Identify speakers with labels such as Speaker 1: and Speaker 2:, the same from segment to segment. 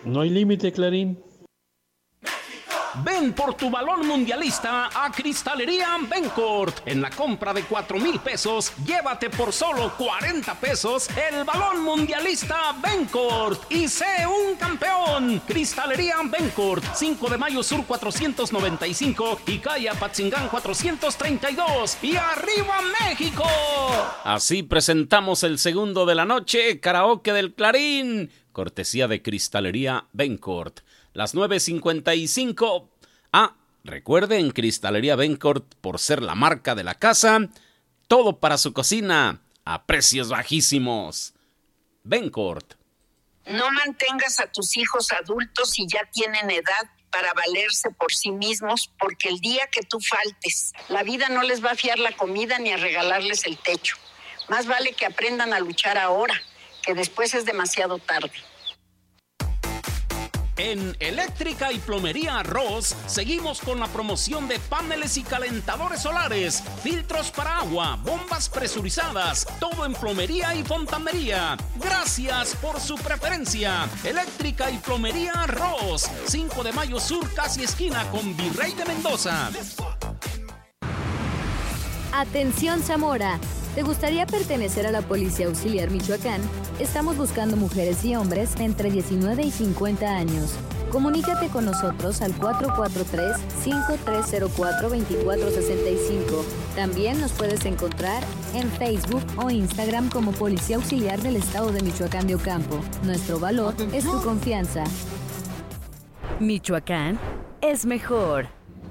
Speaker 1: No hay límite, Clarín.
Speaker 2: Ven por tu balón mundialista a Cristalería Bencourt. En la compra de 4,000 pesos, llévate por solo 40 pesos el balón mundialista Bencourt y sé un campeón. Cristalería Bencourt, 5 de Mayo Sur 495 y calle Apatzingán 432. ¡Y arriba México! Así presentamos el segundo de la noche, karaoke del Clarín, cortesía de Cristalería Bencourt. Las 9:55. Recuerden, Cristalería Bencourt, por ser la marca de la casa, todo para su cocina, a precios bajísimos. Bencourt.
Speaker 3: No mantengas a tus hijos adultos si ya tienen edad para valerse por sí mismos, porque el día que tú faltes, la vida no les va a fiar la comida ni a regalarles el techo. Más vale que aprendan a luchar ahora, que después es demasiado tarde.
Speaker 2: En Eléctrica y Plomería Ross seguimos con la promoción de paneles y calentadores solares, filtros para agua, bombas presurizadas, todo en plomería y fontanería. Gracias por su preferencia. Eléctrica y Plomería Ross, 5 de Mayo Sur, casi esquina con Virrey de Mendoza.
Speaker 4: Atención Zamora, ¿te gustaría pertenecer a la Policía Auxiliar Michoacán? Estamos buscando mujeres y hombres entre 19 y 50 años. Comunícate con nosotros al 443-5304-2465. También nos puedes encontrar en Facebook o Instagram como Policía Auxiliar del Estado de Michoacán de Ocampo. Nuestro valor es tu confianza.
Speaker 5: Michoacán es mejor.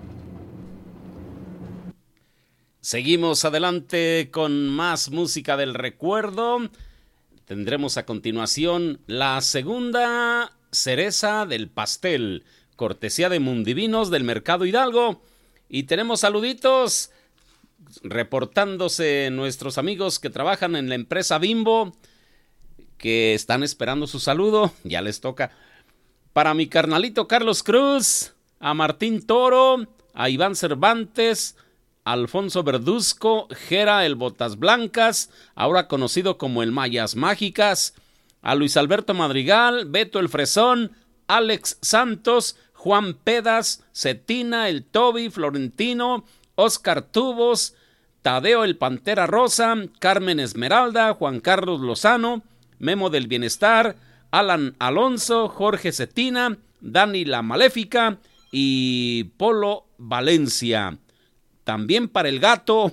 Speaker 2: Seguimos adelante con más música del recuerdo. Tendremos a continuación la segunda cereza del pastel, cortesía de Mundivinos del Mercado Hidalgo. Y tenemos saluditos reportándose nuestros amigos que trabajan en la empresa Bimbo, que están esperando su saludo. Ya les toca. Para mi carnalito Carlos Cruz, a Martín Toro, a Iván Cervantes, Alfonso Verduzco, Jera el Botas Blancas, ahora conocido como el Mayas Mágicas, a Luis Alberto Madrigal, Beto el Fresón, Alex Santos, Juan Pedas, Cetina, el Toby, Florentino, Oscar Tubos, Tadeo el Pantera Rosa, Carmen Esmeralda, Juan Carlos Lozano, Memo del Bienestar, Alan Alonso, Jorge Cetina, Dani la Maléfica y Polo Valencia. También para el gato.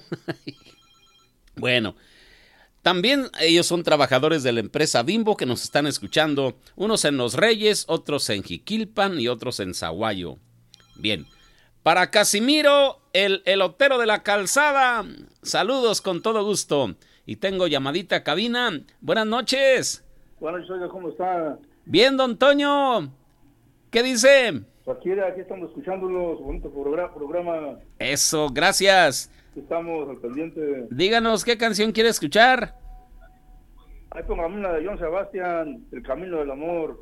Speaker 2: Bueno, también ellos son trabajadores de la empresa Bimbo que nos están escuchando. Unos en Los Reyes, otros en Jiquilpan y otros en Zaguayo. Bien, para Casimiro, el elotero de la calzada. Saludos con todo gusto. Y tengo llamadita a cabina. Buenas noches.
Speaker 6: Buenas noches, ¿cómo está?
Speaker 2: Bien, don Toño. ¿Qué dice?
Speaker 6: Aquí estamos escuchándolos, bonito programa.
Speaker 2: Eso, gracias.
Speaker 6: Estamos al pendiente.
Speaker 2: Díganos, ¿qué canción quiere escuchar?
Speaker 6: Ahí póngame una de Joan Sebastián, El Camino del Amor.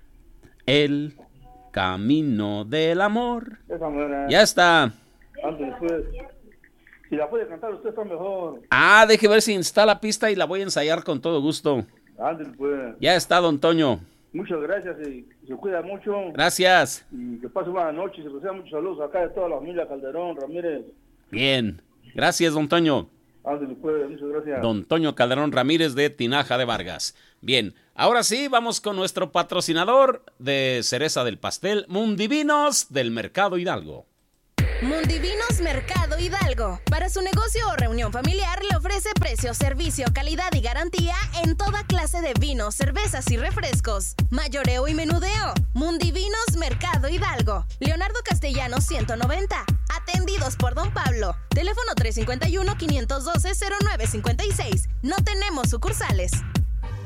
Speaker 2: El Camino del Amor.
Speaker 6: Esa manera.
Speaker 2: Ya está.
Speaker 6: Antes después. Si la puede cantar usted está mejor.
Speaker 2: Deje ver si está la pista y la voy a ensayar con todo gusto.
Speaker 6: Antes pues.
Speaker 2: Ya está, don Toño.
Speaker 6: Muchas gracias y se cuida mucho.
Speaker 2: Gracias.
Speaker 6: Y que pase buena noche y se reciban muchos saludos acá de toda la familia Calderón, Ramírez.
Speaker 2: Bien. Gracias, don Toño.
Speaker 6: Pues, muchas gracias.
Speaker 2: Don Toño Calderón Ramírez de Tinaja de Vargas. Bien, ahora sí, vamos con nuestro patrocinador de cereza del pastel, Mundivinos del Mercado Hidalgo.
Speaker 5: Mundivinos Mercado Hidalgo. Para su negocio o reunión familiar le ofrece precio, servicio, calidad y garantía en toda clase de vinos, cervezas y refrescos. Mayoreo y menudeo. Mundivinos Mercado Hidalgo. Leonardo Castellanos 190. Atendidos por don Pablo. Teléfono 351-512-0956. No tenemos sucursales.